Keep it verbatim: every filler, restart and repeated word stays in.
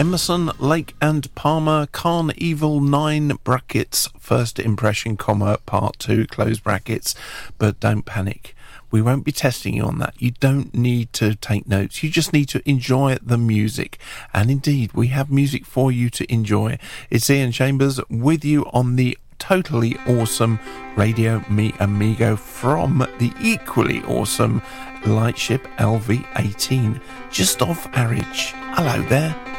Emerson, Lake and Palmer, Carnival nine brackets, first impression, comma, part two, close brackets. But don't panic. We won't be testing you on that. You don't need to take notes. You just need to enjoy the music. And indeed, we have music for you to enjoy. It's Ian Chambers with you on the totally awesome Radio Mi Amigo from the equally awesome Lightship L V eighteen, just off Harwich. Hello there.